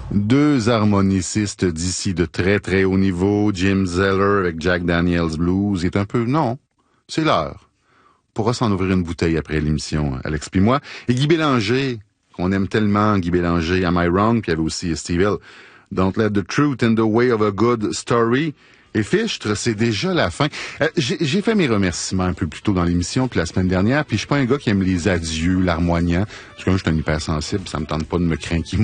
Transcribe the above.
Deux harmonicistes d'ici de très très haut niveau, Jim Zeller avec Jack Daniels Blues, est un peu... Non, c'est l'heure. On pourra s'en ouvrir une bouteille après l'émission, Alex puis moi. Et Guy Bélanger, qu'on aime tellement, Guy Bélanger, Am I Wrong? Puis il y avait aussi Steve Hill, Don't Let the Truth in the Way of a Good Story. Et Fichtre, c'est déjà la fin. J'ai fait mes remerciements un peu plus tôt dans l'émission, puis la semaine dernière, puis je suis pas un gars qui aime les adieux, larmoignants. Parce que moi, je suis un hypersensible, ça me tente pas de me craquer.